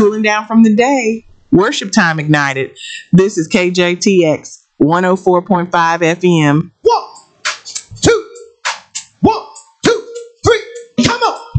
cooling down from the day. Worship time ignited. This is KJTX 104.5 FM